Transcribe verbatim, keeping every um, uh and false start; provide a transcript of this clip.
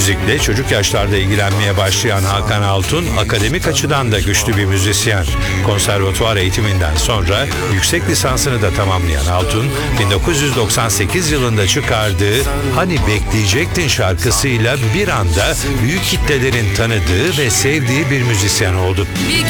Müzikle çocuk yaşlarda ilgilenmeye başlayan Hakan Altun, akademik açıdan da güçlü bir müzisyen. Konservatuvar eğitiminden sonra yüksek lisansını da tamamlayan Altun, bin dokuz yüz doksan sekiz yılında çıkardığı Hani Bekleyecektin şarkısıyla bir anda büyük kitlelerin tanıdığı ve sevdiği bir müzisyen oldu. Bir